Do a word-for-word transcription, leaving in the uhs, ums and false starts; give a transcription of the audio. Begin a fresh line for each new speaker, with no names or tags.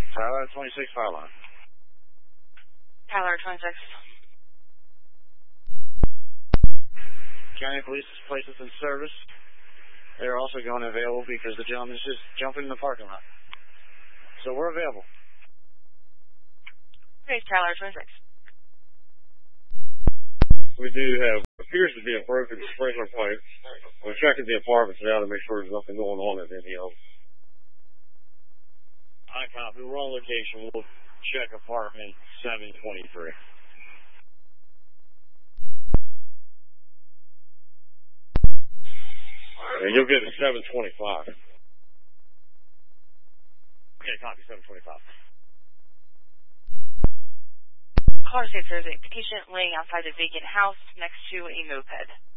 Tyler twenty-six, fire line.
Tyler twenty-six.
County Police places in service. They're also going available because the gentleman's just jumping in the parking lot. So we're available.
Okay, Tyler twenty-six.
We do have, appears to be a broken sprinkler pipe. We're checking the apartments now to make sure there's nothing going on in any of them.
I copy. We're on location. We'll check apartment seven twenty-three.
And you'll get a seven twenty-five.
Okay, copy. seven twenty-five.
Caller says there's a patient laying outside a vacant house next to a moped.